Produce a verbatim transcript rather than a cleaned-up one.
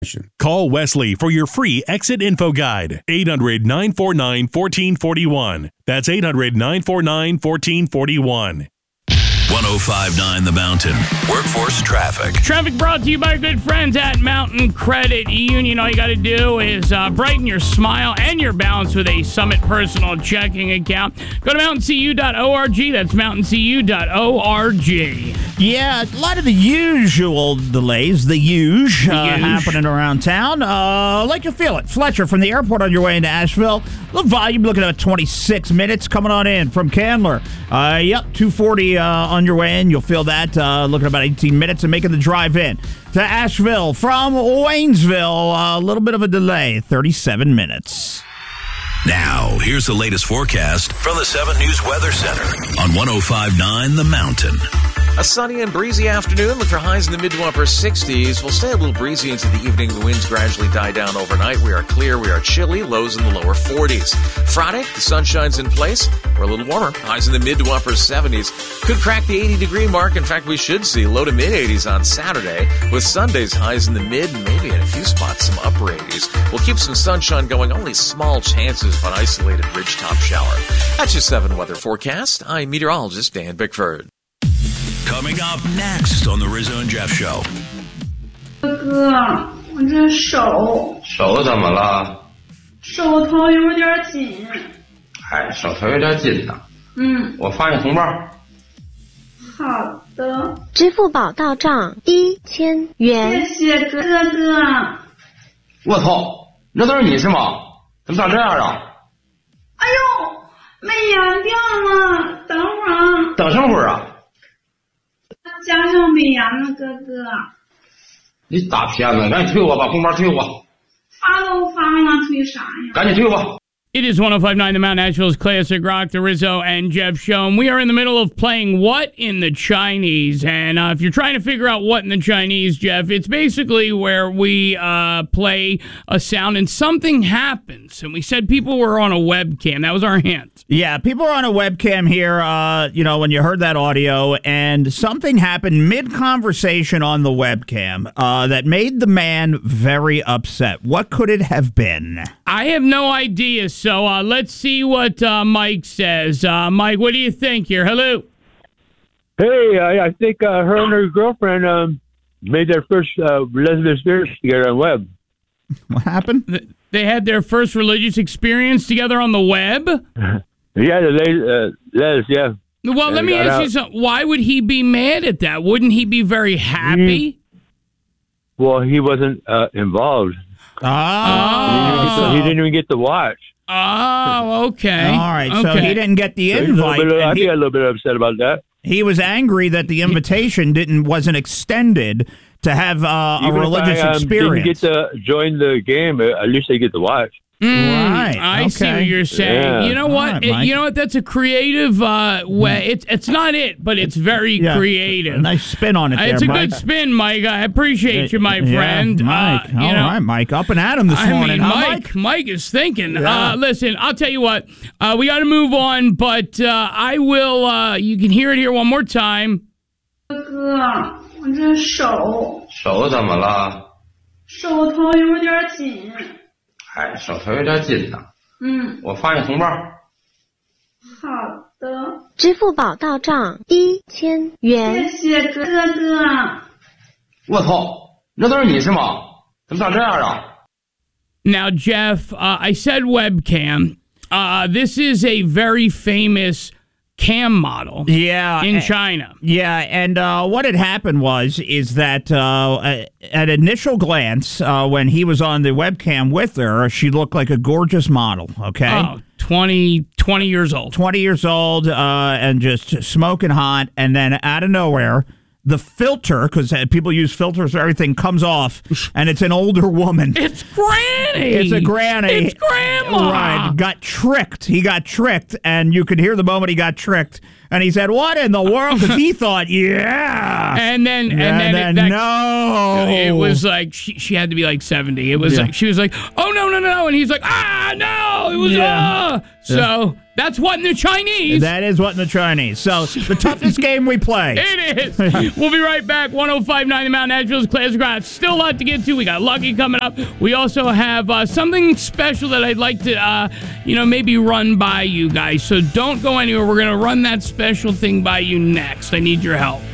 Call Wesley for your free exit info guide. eight hundred, nine four nine, one four four one. That's eight hundred, nine four nine, one four four one. one oh five point nine The Mountain. Workforce traffic. Traffic brought to you by our good friends at Mountain Credit Union. All you got to do is uh, brighten your smile and your balance with a Summit personal checking account. Go to mountain c u dot org. That's mountain c u dot org. Yeah, a lot of the usual delays, the huge, uh, huge. happening around town. Uh, like you feel it. Fletcher from the airport on your way into Asheville. Look, volume, looking at twenty-six minutes coming on in from Candler. Uh, yep, two forty uh, on your way in. You'll feel that. Uh, looking at about eighteen minutes and making the drive in to Asheville from Waynesville. A little bit of a delay, thirty-seven minutes. Now, here's the latest forecast from the seven News Weather Center on one oh five point nine The Mountain. A sunny and breezy afternoon. Look for highs in the mid to upper sixties. We'll stay a little breezy into the evening. The winds gradually die down overnight. We are clear. We are chilly. Lows in the lower forties. Friday, the sun shines in place. We're a little warmer. Highs in the mid to upper seventies. Could crack the eighty degree mark. In fact, we should see low to mid eighties on Saturday, with Sunday's highs in the mid and maybe in a few spots some upper eighties. We'll keep some sunshine going. Only small chances of an isolated ridgetop shower. That's your seven weather forecast. I'm meteorologist Dan Bickford. Coming up next on the Rizzo and Jeff Show. 哥哥，我这手手怎么了？ 手头有点紧。 哎，手头有点紧呐。 嗯， 我发你红包。 好的。 支付宝到账一千元。 谢谢哥哥。 我操，那都是你是吗？怎么长这样啊？ 哎呦，没盐掉了，等会儿啊。 等什么会儿啊？ 加上美颜了，哥哥。 你大骗子，赶紧退我，把红包退我。 发都发了，退啥呀？ 赶紧退我。 It is one oh five point nine The Mountain, Nashville's Classic Rock, the Rizzo and Jeff Show. And we are in the middle of playing What in the Chinese. And uh, if you're trying to figure out what in the Chinese, Jeff, it's basically where we uh, play a sound and something happens. And we said people were on a webcam. That was our hint. Yeah, people are on a webcam here, uh, you know, when you heard that audio, and something happened mid-conversation on the webcam uh, that made the man very upset. What could it have been? I have no idea. So uh, let's see what uh, Mike says. Uh, Mike, what do you think here? Hello. Hey, I, I think uh, her and her girlfriend um, made their first uh, lesbian experience together on web. What happened? They had their first religious experience together on the web? Yeah, the Les, uh, Les yeah. Well, and let me ask out. you something. Why would he be mad at that? Wouldn't he be very happy? Mm-hmm. Well, he wasn't uh, involved. Oh. He didn't, he didn't even get to watch. Oh, okay. All right, okay. so he didn't get the So invite. he's a little bit, and I'd he, be a little bit upset about that. he was angry that the invitation didn't wasn't extended to have uh, a Even religious if I, um, experience. Didn't get to join the game, at least they get to watch. Mm, Right, I see okay. what you're saying. Yeah. You know what? right, It- Mike. you know what? That's a creative uh, way. It's it's not it, but it's very Yeah, creative. A nice spin on it Uh, there, it's a Mike. good spin, Mike. I appreciate you, my Yeah, friend. Mike. Uh, you All know, right, Mike. Up and at him this I morning, mean, huh, Mike, Mike is thinking. Yeah. Uh, listen, I'll tell you what. Uh, we got to move on, but uh, I will. Uh, you can hear it here one more time. 哥哥，我这手手怎么了？ 手头有点紧。 哎，手头有点紧呐。 嗯， 我发你红包。 好的。 支付宝到账一千元。 谢谢哥哥。 我操，那都是你是吗？怎么长这样啊？ Now, Jeff, uh, I said webcam. Uh, this is a very famous cam model Yeah, in and- China. Yeah, and uh, what had happened was is that uh, at initial glance, uh, when he was on the webcam with her, she looked like a gorgeous model. Okay, Oh, twenty, twenty years old. twenty years old, uh, and just smoking hot, and then out of nowhere, the filter, because people use filters for everything, comes off, and it's an older woman. It's Granny. It's a granny. It's Grandma. Right. Got tricked. He got tricked, and you could hear the moment he got tricked And he said, what in the world? Because he thought, yeah. And then, and, and then, then, it, that, no. It was like, she, she had to be like seventy. It was Yeah. like, she was like, oh, no, no, no, no. And he's like, ah, no. It was, Yeah. ah. So that's what in the Chinese. That is what in the Chinese. So the toughest game we play. It is. We'll be right back. one oh five point nine The Mountain, Nashville's Classic Rock. Still a lot to get to. We got Lucky coming up. We also have uh, something special that I'd like to, uh, you know, maybe run by you guys. So don't go anywhere. We're going to run that special thing by you next. I need your help.